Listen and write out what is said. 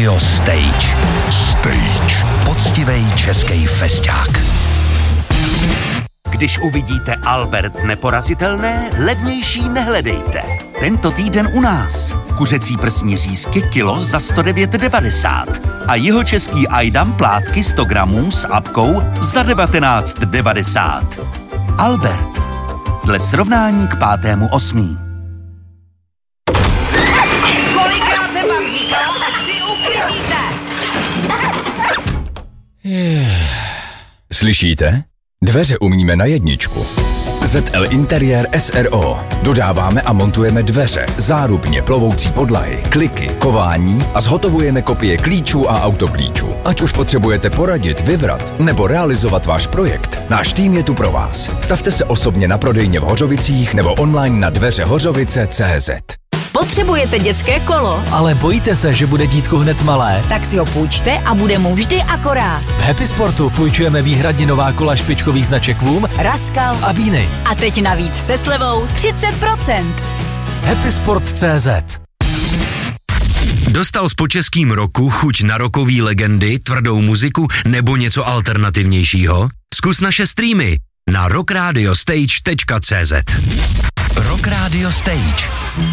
Radio Stage. Poctivej český festák. Když uvidíte Albert neporazitelné, levnější nehledejte. Tento týden u nás. Kuřecí prsní řízky kilo za 109,90 a jihočeský Ajdam plátky 100 gramů s apkou za 19,90. Albert. Dle srovnání k 5.8. Kolikrát jsem vám říkala, ať si uklidíte? Slyšíte? Dveře umíme na jedničku. ZL Interiér SRO. Dodáváme a montujeme dveře, zárubně, plovoucí podlahy, kliky, kování a zhotovujeme kopie klíčů a autoklíčů. Ať už potřebujete poradit, vybrat nebo realizovat váš projekt, náš tým je tu pro vás. Stavte se osobně na prodejně v Hořovicích nebo online na dveřehořovice.cz. Potřebujete dětské kolo? Ale bojíte se, že bude dítku hned malé? Tak si ho půjčte a bude mu vždy akorát. V Happy Sportu půjčujeme výhradně nová kola špičkových značek Voom, Raskal a Bíny. A teď navíc se slevou 30%. Happysport.cz. Dostal s počeským roku chuť na rokový legendy, tvrdou muziku nebo něco alternativnějšího? Zkus naše streamy na rockradiostage.cz. Rock Radio Stage.